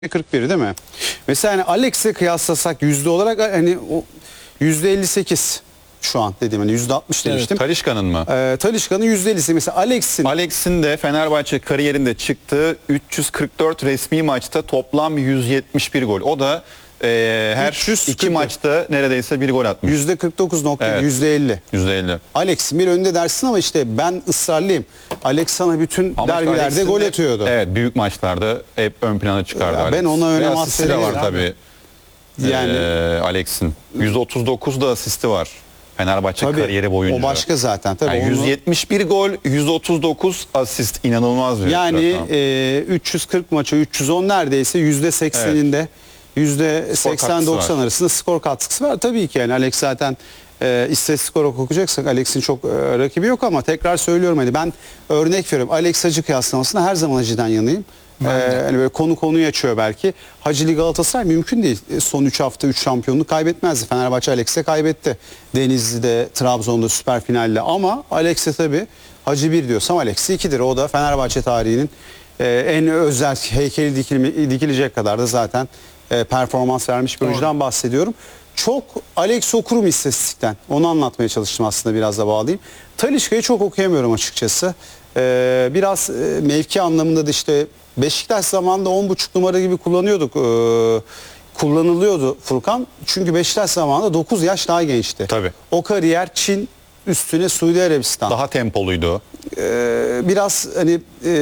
41 değil mi? Mesela hani Alex'e kıyaslasak yüzde olarak hani o %58 şu an dediğim hani %60 demiştim. Talisca'nın mı? Talisca'nın %50'si. Mesela Alex'in de Fenerbahçe kariyerinde çıktığı 344 resmi maçta toplam 171 gol. O da her 340. iki maçta neredeyse bir gol atmış. %49.50. Evet. %50. Alex'in bir önde dersin ama işte ben ısrarlıyım. Alex sana bütün Ama derbilerde Alex'in gol de, atıyordu. Evet, büyük maçlarda hep ön plana çıkardı. Ya Alex. ben ona önem asisti de var atfediyorum. tabii. Yani Alex'in 139 da asisti var. Fenerbahçe tabii, kariyeri boyunca. o başka zaten. Tabii Yani 171 gol, 139 asist, inanılmaz bir yani rakam. 340 maça 310 neredeyse %80'inde %80-90 arasında skor katkısı var. Tabii ki yani Alex zaten istatistik olarak okuyacaksak Alex'in çok rakibi yok ama tekrar söylüyorum hani ben örnek veriyorum. Alex Hacı kıyaslamasında her zaman Hacı'dan yanayım. Hani böyle konuyu açıyor belki. Hacılı Galatasaray mümkün değil. Son 3 hafta 3 şampiyonluk kaybetmezdi. Fenerbahçe Alex'e kaybetti. Denizli'de, Trabzon'da süper finalde ama Alex'e tabii Hacı 1 diyorsam Alex'e 2'dir. O da Fenerbahçe tarihinin en özel heykeli dikilecek kadar da zaten performans vermiş bir oyuncudan bahsediyorum. Çok Alex okurum istatistikten. Onu anlatmaya çalıştım aslında, biraz da bağlayayım. Talisca'yı çok okuyamıyorum açıkçası. Biraz mevki anlamında da işte Beşiktaş zamanında 10.5 numara gibi kullanıyorduk. Kullanılıyordu Furkan. Çünkü Beşiktaş zamanında 9 yaş daha gençti. Tabii. O kariyer Çin üstüne Suudi Arabistan. Daha tempoluydu. Biraz hani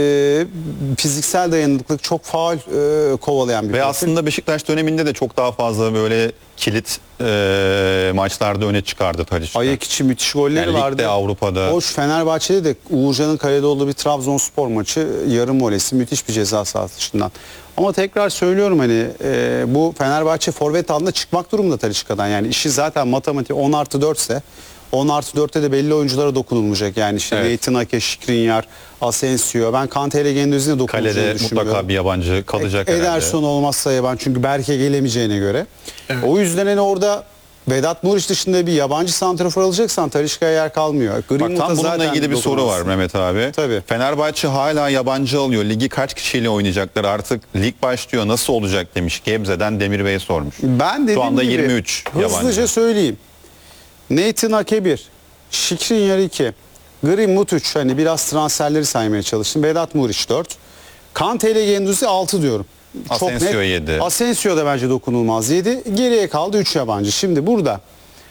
fiziksel dayanıklılık, çok faul kovalayan bir Ve profil. aslında Beşiktaş döneminde de çok daha fazla böyle kilit maçlarda öne çıkardı Talisca. Ayak içi müthiş golleri Yani vardı. ligde, Avrupa'da. Hoş, Fenerbahçe'de de Uğurcan'ın kalede olduğu bir Trabzonspor maçı, yarım volesi, müthiş bir ceza sahası dışından. Ama tekrar söylüyorum hani bu Fenerbahçe forvet altında çıkmak durumunda Talisca'dan. Yani işi zaten matematik 10+4 ise 10+4'te de belli oyunculara dokunulmayacak. Yani işte Evet. Nathan Ake, Skriniar, Asensio. Ben Kante ile Gendouzi'ne dokunulacağını Kalede düşünmüyorum. mutlaka bir yabancı kalacak herhalde. Ederson olmazsa yabancı, çünkü Berke gelemeyeceğine göre. O yüzden hani orada Vedat Muriç dışında bir yabancı santrafor alacaksan Talisca'ya yer kalmıyor. Bak, Greenwood'a tam bununla zaten ilgili bir soru var dokunamazsın. Mehmet abi. Tabii. Fenerbahçe hala yabancı alıyor. Ligi kaç kişiyle oynayacaklar? Artık lig başlıyor. Nasıl olacak demiş. Gebze'den Demir Bey sormuş. Ben dediğim Şu anda gibi 23 yabancı. hızlıca söyleyeyim. Nathan Ake 1, Skriniar 2, Greenwood 3, hani biraz transferleri saymaya çalıştım. Vedat Muriç 4. Kante ile Gendouzi 6 diyorum. Çok Asensio net. 7. Asensio da bence dokunulmaz 7. Geriye kaldı 3 yabancı. Şimdi burada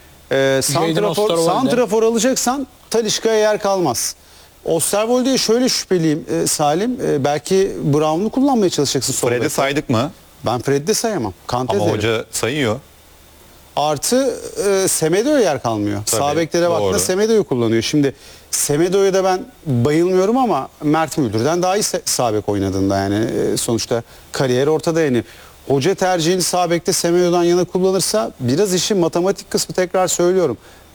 santrafor alacaksan Talisca'ya yer kalmaz. Osterwolde'ye şöyle şüpheliyim Salim. Belki Brown'u kullanmaya çalışacaksın. sol Fred'i bekte. saydık mı? Ben Fred'i de sayamam. Kante Ama derim. hoca sayıyor. Artı Semedo'ya yer kalmıyor. Tabii, Sağ beklere baktığında doğru. Semedo'yu kullanıyor. Şimdi Semedo'ya da ben bayılmıyorum ama Mert Müldür'den daha iyi sağ bek oynadığında yani sonuçta kariyer ortada yani. Hoca tercihini sağ bekte Semedo'dan yana kullanırsa biraz işin matematik kısmı, tekrar söylüyorum.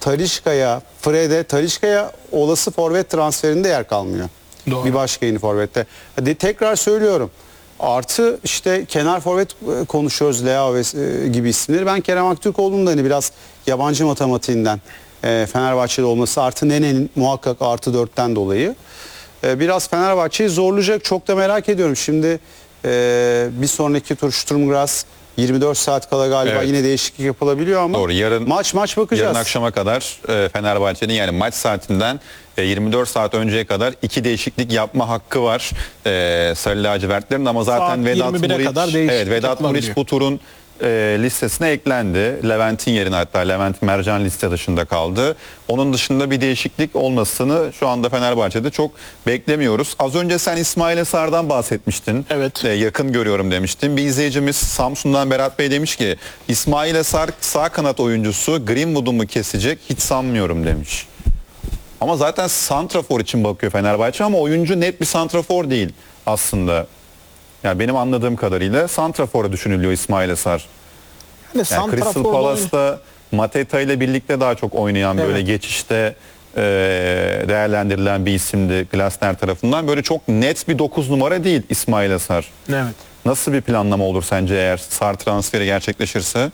Talisca'ya olası forvet transferinde yer kalmıyor. Doğru. Bir başka yeni forvette. Hadi tekrar söylüyorum. Artı işte kenar forvet konuşuyoruz, Leao gibi isimleri. Ben Kerem Aktürkoğlu'nun da hani biraz yabancı matematiğinden Fenerbahçe'de olması, artı Nene'nin muhakkak +4'ten dolayı biraz Fenerbahçe'yi zorlayacak. Çok da merak ediyorum. Şimdi bir sonraki tur Sturm Graz 24 saat kala galiba Evet. yine değişiklik yapılabiliyor ama Doğru. Yarın maç bakacağız. Yarın akşama kadar Fenerbahçe'nin, yani maç saatinden 24 saat önceye kadar 2 değişiklik yapma hakkı var Sarı lacivertlerin, ama zaten Saat Vedat 21'e kadar değişiklik Vedat Muriç yapılabiliyor. bu turun listesine eklendi. Levent'in yerine, hatta Levent Mercan liste dışında kaldı. Onun dışında bir değişiklik olmasını şu anda Fenerbahçe'de çok beklemiyoruz. Az önce sen İsmail Esar'dan bahsetmiştin. Evet. Yakın görüyorum demiştin. Bir izleyicimiz Samsun'dan Berat Bey demiş ki İsmail Esar sağ kanat oyuncusu, Greenwood'u mu kesecek, hiç sanmıyorum demiş. Ama zaten santrafor için bakıyor Fenerbahçe, ama oyuncu net bir santrafor değil aslında. Yani benim anladığım kadarıyla santrafora düşünülüyor İsmail Esar. Yani Crystal Palace'ta Mateta ile birlikte daha çok oynayan, böyle geçişte değerlendirilen bir isimdi Glasner tarafından. Böyle çok net bir 9 numara değil İsmail Esar. Evet. Nasıl bir planlama olur sence eğer Sar transferi gerçekleşirse?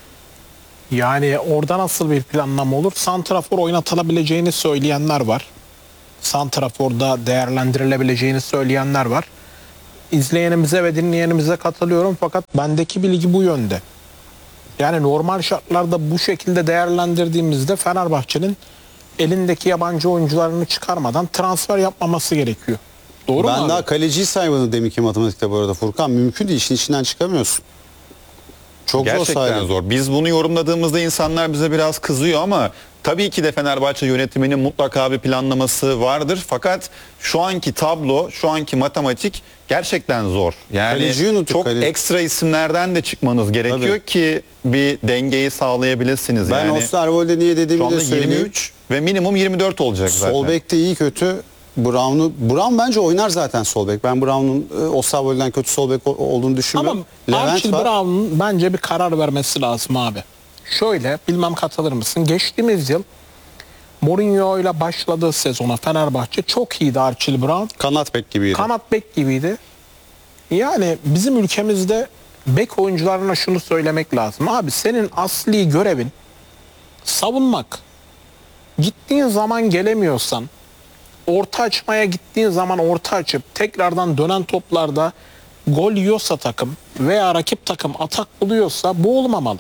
Yani orada nasıl bir planlama olur? Santrafor oynatılabileceğini söyleyenler var. Santrafor'da değerlendirilebileceğini söyleyenler var. izleyenimize ve dinleyenimize katılıyorum fakat bendeki bilgi bu yönde. Yani normal şartlarda bu şekilde değerlendirdiğimizde Fenerbahçe'nin elindeki yabancı oyuncularını çıkarmadan transfer yapmaması gerekiyor. Doğru mu Ben abi? daha kaleciyi saymadım deminki matematikte bu arada Furkan. Mümkün değil. İşin içinden çıkamıyorsun. Çok zor Gerçekten saydım. zor. Biz bunu yorumladığımızda insanlar bize biraz kızıyor ama tabii ki de Fenerbahçe yönetiminin mutlaka bir planlaması vardır. Fakat şu anki tablo, şu anki matematik gerçekten zor. Yani Kaleciyi unuttuk, çok kaleci. ekstra isimlerden de çıkmanız gerekiyor Tabii. ki bir dengeyi sağlayabilirsiniz. Ben yani Osterwolde niye şu dediğimi anda de söyleyeyim. 23 ve minimum 24 olacak zaten. Sol bekte iyi kötü. Brown bence oynar zaten sol bek. Ben Brown'un Osterwolde'den kötü sol bek olduğunu düşünmüyorum. Ama Levent Archie var. Brown'un bence bir karar vermesi lazım abi. Şöyle, bilmem katılır mısın? Geçtiğimiz yıl Mourinho ile başladığı sezona Fenerbahçe çok iyiydi Archie Brown. Kanat bek gibiydi. Kanat bek gibiydi. Yani bizim ülkemizde bek oyuncularına şunu söylemek lazım. Abi senin asli görevin savunmak. Gittiğin zaman gelemiyorsan, orta açmaya gittiğin zaman orta açıp tekrardan dönen toplarda gol yiyorsa takım veya rakip takım atak buluyorsa bu olmamalı.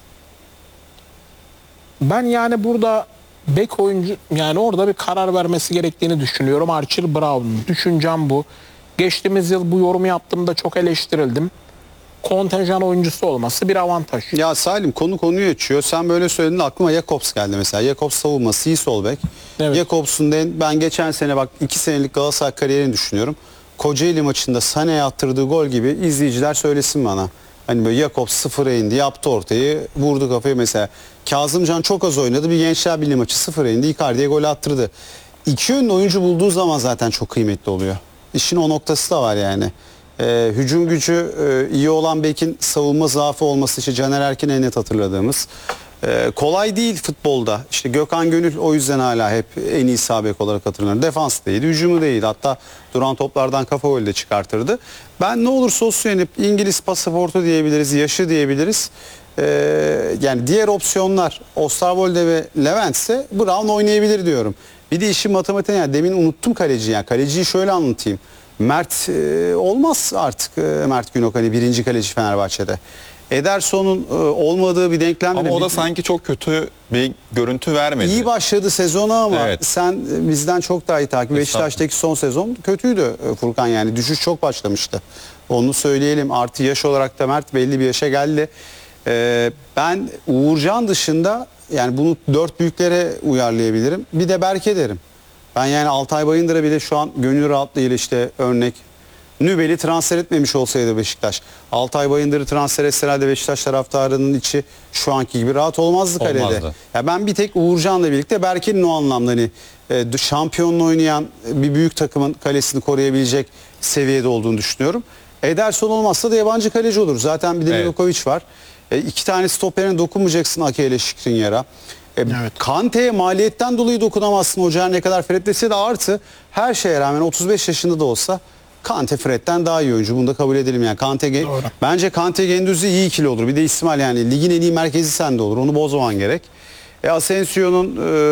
Ben yani burada bek oyuncu yani orada bir karar vermesi gerektiğini düşünüyorum. Archie Brown'un düşüncem bu. Geçtiğimiz yıl bu yorumu yaptığımda çok eleştirildim. Kontenjan oyuncusu olması bir avantaj. Ya Salim konuyu açıyor. Sen böyle söylediğinde aklıma Jakobs geldi mesela. Jakobs savunması iyi sol bek. Evet. Jakobs'un ben geçen sene bak 2 senelik Galatasaray kariyerini düşünüyorum. Kocaeli maçında Sané'ye attırdığı gol gibi izleyiciler söylesin bana. Hani böyle Jakobs sıfıra indi, yaptı ortayı, vurdu kafayı mesela. Kazımcan çok az oynadı. Bir Gençler Birliği maçı sıfıra indi, Icardi'ye gol attırdı. İki yönlü oyuncu bulduğu zaman zaten çok kıymetli oluyor. İşin o noktası da var yani. Hücum gücü iyi olan bekin savunma zaafı olması işte Caner Erkin'e net hatırladığımız. Kolay değil futbolda. İşte Gökhan Gönül o yüzden hala hep en iyi sağ bek olarak hatırlanır. Defans da iyiydi, hücumu da iyiydi. Hatta duran toplardan kafa golü de çıkartırdı. Ben ne olursa olsun yani İngiliz pasaportu diyebiliriz, yaşı diyebiliriz. Yani diğer opsiyonlar Osterwolde ve Levent ise Brown oynayabilir diyorum. Bir de işin matematiği yani demin unuttum kaleciyi. Yani kaleciyi şöyle anlatayım. Mert olmaz artık Mert Günok hani birinci kaleci Fenerbahçe'de. Ederson'un olmadığı bir denklemde. Ama o da sanki çok kötü bir görüntü vermedi. İyi başladı sezona ama Evet. sen bizden çok daha iyi takip. Beşiktaş'taki son sezon kötüydü Furkan yani düşüş çok başlamıştı. Onu söyleyelim. Artı yaş olarak da Mert belli bir yaşa geldi. Ben Uğurcan dışında yani bunu dört büyüklere uyarlayabilirim. Bir de Berke derim. Ben yani Altay Bayındır'a bile şu an gönül rahatlığıyla işte örnek Nübel'i transfer etmemiş olsaydı Beşiktaş. Altay Bayındır'ı transfer etseler de Beşiktaş taraftarının içi şu anki gibi rahat olmazdı kalede. Olmazdı. Ya ben bir tek Uğurcan'la birlikte Berke'nin o anlamda hani şampiyonla oynayan bir büyük takımın kalesini koruyabilecek seviyede olduğunu düşünüyorum. Ederson olmazsa da yabancı kaleci olur. Zaten bir de Evet. Livakovic var. İki tane stoperine dokunmayacaksın Ake ile Skriniar'a. Evet. Kante'ye maliyetten dolayı dokunamazsın hoca ne kadar Fred dese de artı her şeye rağmen 35 yaşında da olsa Kante Fred'den daha iyi oyuncu. Bunu da kabul edelim yani. Doğru. Bence Kante Gendüzi iyi ikili olur. Bir de İsmail yani ligin en iyi merkezi sende olur. Onu bozmaman gerek. Asensio'nun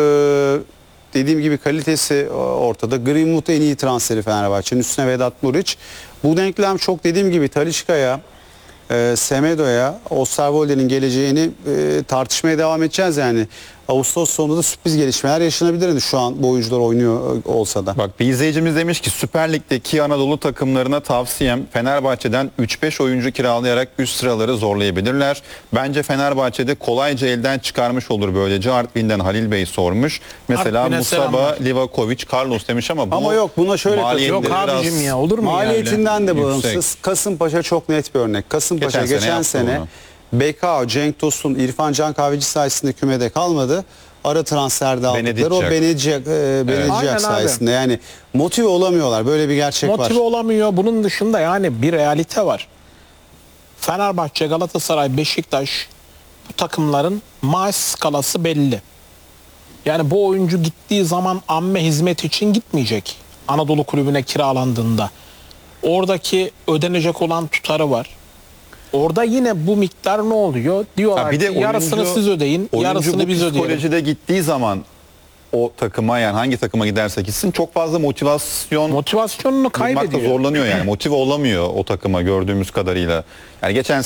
dediğim gibi kalitesi ortada. Greenwood en iyi transferi Fenerbahçe'nin. Üstüne Vedat Muriç. Bu denklem çok dediğim gibi Talisca'ya, Semedo'ya, Osterwolde'nin geleceğini tartışmaya devam edeceğiz yani. Ağustos sonunda da sürpriz gelişmeler yaşanabilir hani şu an bu oyuncular oynuyor olsa da. Bak bir izleyicimiz demiş ki Süper Lig'deki Anadolu takımlarına tavsiyem Fenerbahçe'den 3-5 oyuncu kiralayarak üst sıraları zorlayabilirler. Bence Fenerbahçe'de kolayca elden çıkarmış olur böylece. Artvin'den Halil Bey sormuş. Mesela Artvin'e Musaba, selamlar. Livakovic, Carlos demiş ama bu Ama yok, buna şöyle maliyetleri Yok abicim biraz- ya olur mu ya öyle? Maliyetinden de Yüksek. bağımsız. Kasımpaşa çok net bir örnek. Kasımpaşa Geçen sene geçen yaptı sene bunu. BK, Cenk Tosun, İrfan Can Kahveci sayesinde kümede kalmadı. Ara transferde aldıkları o Benedicek. Aynen Benedicek abi. sayesinde. Yani motive olamıyorlar. Böyle bir gerçek var. Motive olamıyor. Bunun dışında yani bir realite var. Fenerbahçe, Galatasaray, Beşiktaş bu takımların maaş skalası belli. Yani bu oyuncu gittiği zaman amme hizmet için gitmeyecek. Anadolu kulübüne kiralandığında. Oradaki ödenecek olan tutarı var. Orada yine bu miktar ne oluyor? Diyorlar Ha, bir de ki yarısını siz ödeyin, oyuncu yarısını bu biz ödeyelim. psikolojide gittiği zaman o takıma, yani hangi takıma giderse gitsin çok fazla Motivasyonunu bulmakta kaybediyor. zorlanıyor yani. Motive olamıyor o takıma gördüğümüz kadarıyla. Yani geçen